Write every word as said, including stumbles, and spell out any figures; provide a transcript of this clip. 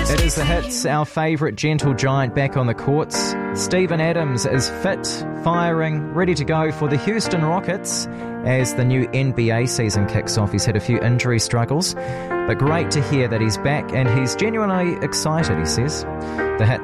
It is the Hits, our favourite gentle giant back on the courts. Steven Adams is fit, firing, ready to go for the Houston Rockets as the new N B A season kicks off. He's had a few injury struggles, but great to hear that he's back and he's genuinely excited, he says. The Hits.